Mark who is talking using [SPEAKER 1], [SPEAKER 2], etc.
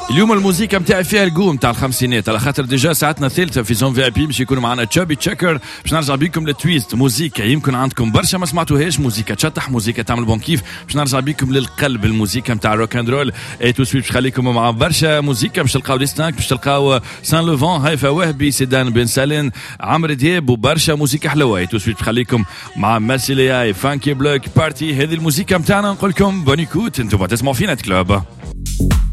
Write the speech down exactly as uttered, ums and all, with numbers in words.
[SPEAKER 1] اليوم الموسيقى متاعي فيها القوم تاع الخمسينات، على خاطر ديجا ساعتنا الثالثه في زون في اي بي باش يكونوا معنا تشابي تشيكر. باش نرجع بيكم للتويست، موسيقى يمكن عندكم برشا ما سمعتوهاش، موسيقى تشطح، موسيقى تعمل بون كيف. باش نرجع بيكم للقلب، الموسيقى نتاع روك اند رول. اي تو سويت باش خليكم مع برشا موسيقى. باش تلقاو ديستانك، باش تلقاو سان لوفون، هيفا وهبي، سيدان بن سالين، عمرو دياب وبرشا موسيقى حلوه. اي تو سويت باش خليكم مع مارسيليا فانكي بلوك بارتي. هذه الموسيقى نتاعنا، نقول لكم بونيكوت، انتم تسمعوا فينا كلوب.